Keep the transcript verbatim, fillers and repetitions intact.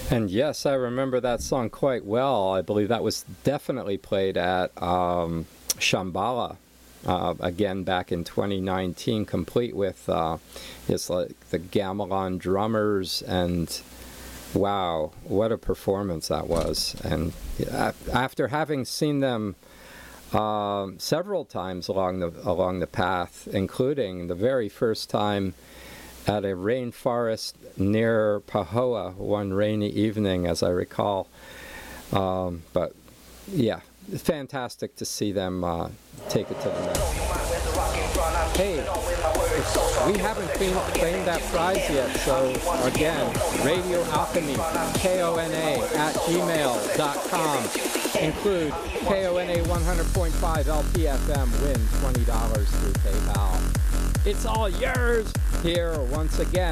And yes, I remember that song quite well. I believe that was definitely played at um, Shambhala, uh, again back in twenty nineteen, complete with uh, just like the gamelan drummers, and wow, what a performance that was. And after having seen them um, several times along the along the path, including the very first time at a rainforest near Pahoa one rainy evening, as I recall. Um, but yeah, fantastic to see them uh, take it to the next. Hey, we haven't claimed that prize yet, so again, Radio Alchemy, K O N A at gmail dot com. Include K O N A one hundred point five L P F M, win twenty dollars through PayPal. It's all yours here once again.